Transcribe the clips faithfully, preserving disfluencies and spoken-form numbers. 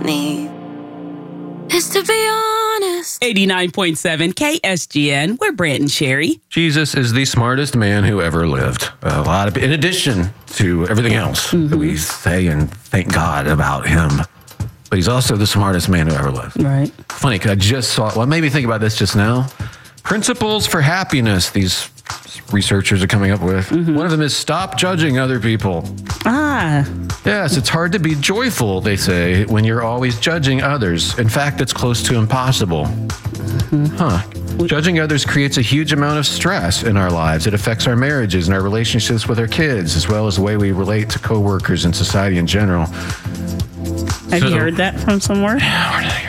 need is to be honest. eighty-nine point seven K S G N. We're Brant and Sherry. Jesus is the smartest man who ever lived. A lot of, in addition to everything else mm-hmm. that we say and thank God about him. But he's also the smartest man who ever lived. Right. Funny, because I just saw, well, maybe think about this just now. Principles for happiness, these researchers are coming up with. Mm-hmm. One of them is stop judging other people. Ah. Yes, it's hard to be joyful, they say, when you're always judging others. In fact, it's close to impossible. Mm-hmm. Huh. Judging others creates a huge amount of stress in our lives. It affects our marriages and our relationships with our kids, as well as the way we relate to coworkers and society in general. Have so, you heard that from somewhere? Yeah, where did I hear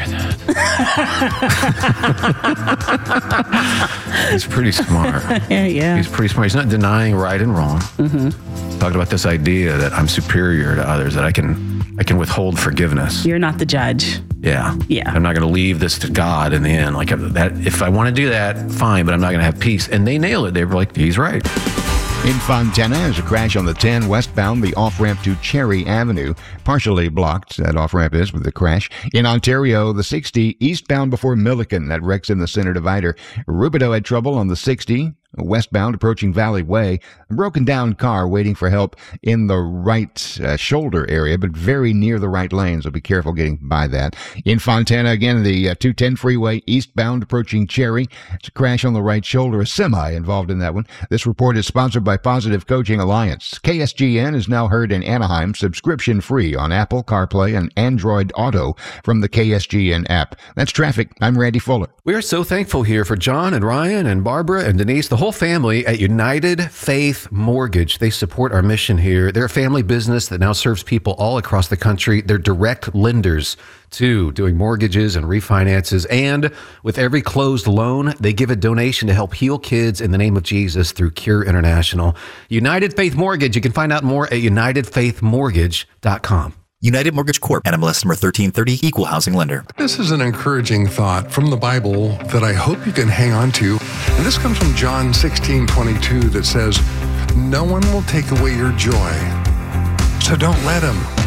that? He's pretty smart. yeah, yeah. He's pretty smart. He's not denying right and wrong. Mm-hmm. Talked about this idea that I'm superior to others, that I can I can withhold forgiveness. You're not the judge. Yeah. Yeah. I'm not going to leave this to God in the end. Like that, if I want to do that, fine, but I'm not going to have peace. And they nail it. They were like, he's right. In Fontana, there's a crash on the ten westbound, the off-ramp to Cherry Avenue. Partially blocked, that off-ramp is, with the crash. In Ontario, the sixty eastbound before Milliken, that wrecks in the center divider. Rubidoux had trouble on the sixty. Westbound approaching Valley Way, a broken down car waiting for help in the right uh, shoulder area, but very near the right lane, so be careful getting by that. In Fontana, again, the uh, two ten freeway eastbound approaching Cherry. It's a crash on the right shoulder, a semi involved in that one. This report is sponsored by Positive Coaching Alliance. K S G N is now heard in Anaheim, subscription free on Apple, CarPlay, and Android Auto from the K S G N app. That's traffic. I'm Randy Fuller. We are so thankful here for John and Ryan and Barbara and Denise, the whole family at United Faith Mortgage. They support our mission here. They're a family business that now serves people all across the country. They're direct lenders too, doing mortgages and refinances. And with every closed loan, they give a donation to help heal kids in the name of Jesus through Cure International. United Faith Mortgage. You can find out more at united faith mortgage dot com. United Mortgage Corp. N M L S number thirteen thirty, Equal Housing Lender. This is an encouraging thought from the Bible that I hope you can hang on to. And this comes from John sixteen twenty-two that says, "No one will take away your joy, so don't let him."